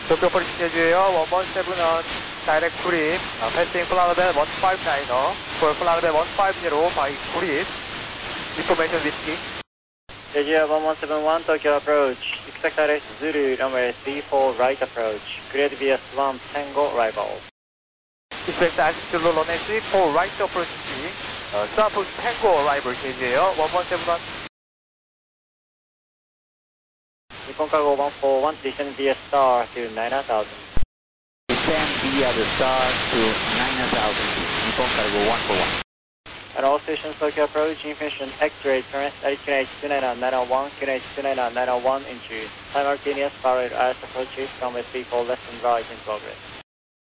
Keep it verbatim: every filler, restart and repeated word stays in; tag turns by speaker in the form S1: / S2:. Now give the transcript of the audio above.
S1: 도쿄 폴리스 제주에요. 일백칠은 다이렉트 구릿, 패스팅 플라그대 일백구십구er, 볼 플라그대 일백오십, 바이 구릿, 인포메이션 리스키.
S2: Jeju one one seven one, Tokyo approach, expect direct Zulu, runway three four right approach, cleared via Swamp Tango arrival.
S1: Expect direct Zulu, runway three four right approach, uh, Swamp Tango arrival 제주에요. one one seven one.
S2: Nippon Cargo one four one, descend via Star to nine thousand.
S3: Descend via the Star to nine thousand, Nippon Cargo one four one.
S2: At all stations, Tokyo approach, information X-ray, current Q N H two nine nine oh one, Q N H two nine nine oh one into simultaneous parallel ice approaches, runway three four left and right in progress.